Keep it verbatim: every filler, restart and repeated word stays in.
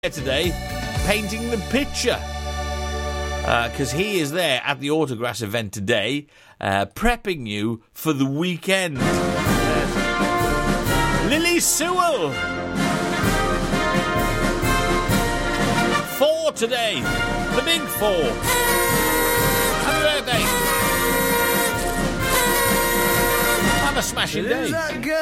today painting the picture because uh, he is there at the Autograss event today uh, prepping you for the weekend. uh, Lily Sewell four today, the big four. Happy birthday, have a smashing day.